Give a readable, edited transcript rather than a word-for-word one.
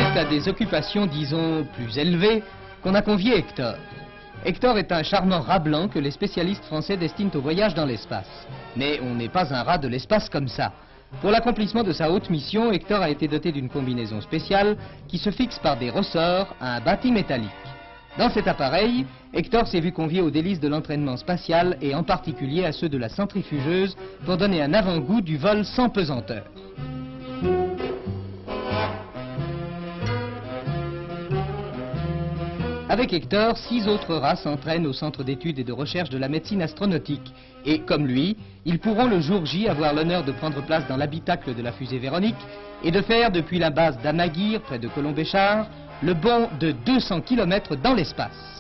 à des occupations, disons, plus élevées, qu'on a convié Hector. Hector est un charmant rat blanc que les spécialistes français destinent au voyage dans l'espace. Mais on n'est pas un rat de l'espace comme ça. Pour l'accomplissement de sa haute mission, Hector a été doté d'une combinaison spéciale qui se fixe par des ressorts à un bâti métallique. Dans cet appareil, Hector s'est vu convié aux délices de l'entraînement spatial et en particulier à ceux de la centrifugeuse pour donner un avant-goût du vol sans pesanteur. Avec Hector, 6 autres rats s'entraînent au centre d'études et de recherche de la médecine astronautique. Et comme lui, ils pourront le jour J avoir l'honneur de prendre place dans l'habitacle de la fusée Véronique et de faire, depuis la base d'Amaguir, près de Colombéchard, le bond de 200 km dans l'espace.